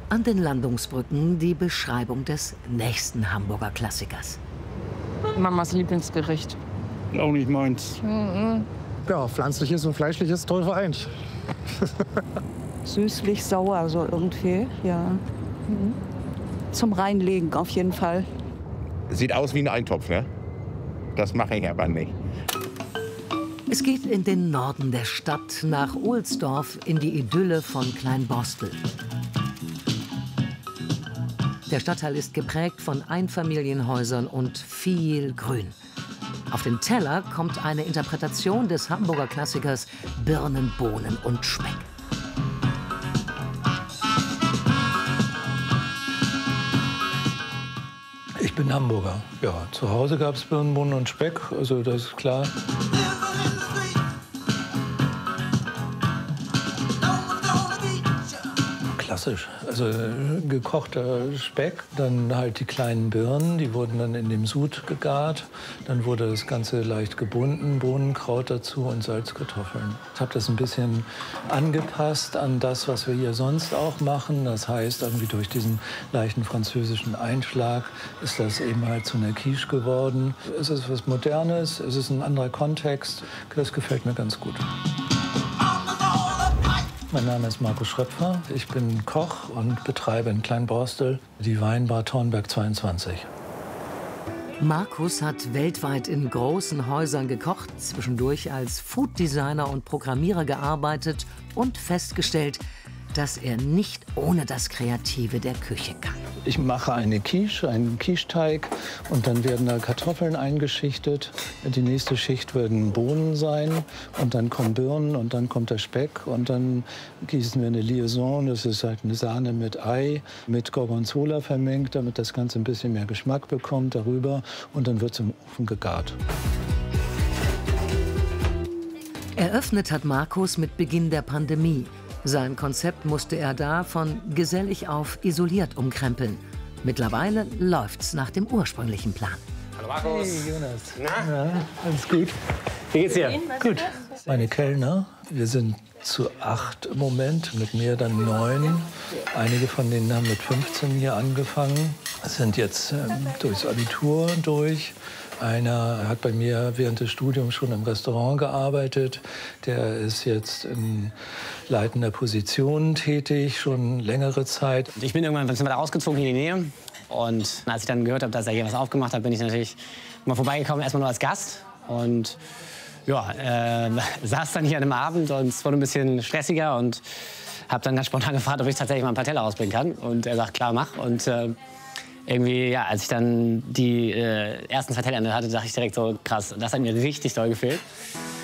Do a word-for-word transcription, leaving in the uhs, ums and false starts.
An den Landungsbrücken die Beschreibung des nächsten Hamburger Klassikers. Mamas Lieblingsgericht. Auch nicht meins. Mhm. Ja, pflanzliches und fleischliches toll vereint. Süßlich-sauer, so irgendwie, ja. Mhm. Zum Reinlegen auf jeden Fall. Sieht aus wie ein Eintopf, ne? Das mache ich aber nicht. Es geht in den Norden der Stadt, nach Ohlsdorf, in die Idylle von Kleinborstel. Der Stadtteil ist geprägt von Einfamilienhäusern und viel Grün. Auf den Teller kommt eine Interpretation des Hamburger Klassikers Birnen, Bohnen und Speck. Ich bin Hamburger. Ja, zu Hause gab es Birnen, Bohnen und Speck, also das ist klar. Klassisch. Also äh, gekochter Speck, dann halt die kleinen Birnen, die wurden dann in dem Sud gegart. Dann wurde das Ganze leicht gebunden, Bohnenkraut dazu und Salzkartoffeln. Ich habe das ein bisschen angepasst an das, was wir hier sonst auch machen. Das heißt, irgendwie durch diesen leichten französischen Einschlag ist das eben halt zu einer Quiche geworden. Es ist was Modernes, es ist ein anderer Kontext. Das gefällt mir ganz gut. Mein Name ist Markus Schröpfer. Ich bin Koch und betreibe in Kleinborstel die Weinbar Thornberg zweiundzwanzig. Markus hat weltweit in großen Häusern gekocht, zwischendurch als Fooddesigner und Programmierer gearbeitet und festgestellt, dass er nicht ohne das Kreative der Küche kann. Ich mache eine Quiche, einen Quicheteig und dann werden da Kartoffeln eingeschichtet. Die nächste Schicht werden Bohnen sein und dann kommen Birnen und dann kommt der Speck und dann gießen wir eine Liaison. Das ist halt eine Sahne mit Ei, mit Gorgonzola vermengt, damit das Ganze ein bisschen mehr Geschmack bekommt darüber und dann wird es im Ofen gegart. Eröffnet hat Markus mit Beginn der Pandemie. Sein Konzept musste er da von gesellig auf isoliert umkrempeln. Mittlerweile läuft's nach dem ursprünglichen Plan. Hallo Markus. Hey Jonas. Na? Ja, alles gut? Wie geht's dir? Gut. Meine Kellner, wir sind zu acht im Moment, mit mir dann neun. Einige von denen haben mit fünfzehn hier angefangen, sind jetzt ähm, durchs Abitur durch. Einer hat bei mir während des Studiums schon im Restaurant gearbeitet. Der ist jetzt in leitender Position tätig, schon längere Zeit. Ich bin irgendwann ein bisschen weiter ausgezogen in die Nähe. Und als ich dann gehört habe, dass er hier was aufgemacht hat, bin ich natürlich mal vorbeigekommen, erstmal nur als Gast. Und ja, äh, saß dann hier an einem Abend und es wurde ein bisschen stressiger. Und habe dann ganz spontan gefragt, ob ich tatsächlich mal ein paar Teller ausbringen kann. Und er sagt, klar, mach. Und äh, irgendwie, ja, als ich dann die äh, ersten zwei Teller hatte, dachte ich direkt so, krass, das hat mir richtig doll gefehlt.